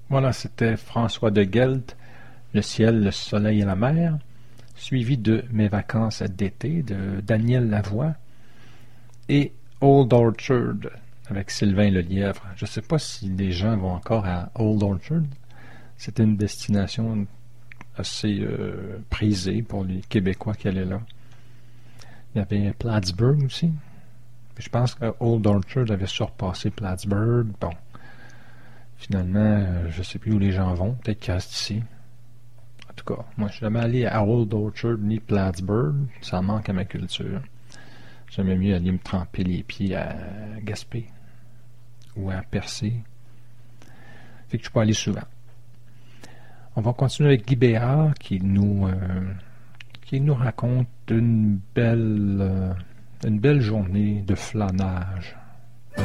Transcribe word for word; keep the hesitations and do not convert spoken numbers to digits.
Voilà, c'était François de Gelt, Le ciel, le soleil et la mer, suivi de Mes vacances d'été de Daniel Lavoie et Old Orchard avec Sylvain Lelièvre. Je ne sais pas si les gens vont encore à Old Orchard. C'était une destination assez euh, prisée pour les Québécois qui allaient là. Il y avait Plattsburgh aussi. Je pense que Old Orchard avait surpassé Plattsburgh. Bon, finalement, euh, je ne sais plus où les gens vont. Peut-être qu'ils restent ici. En tout cas, moi, je suis jamais allé à Old Orchard ni Plattsburgh. Ça manque à ma culture. J'aimais mieux aller me tremper les pieds à Gaspé ou à Percé. Fait que je peux aller souvent. On va continuer avec Guy Béard qui nous, euh, qui nous raconte une belle, euh, une belle journée de flânage.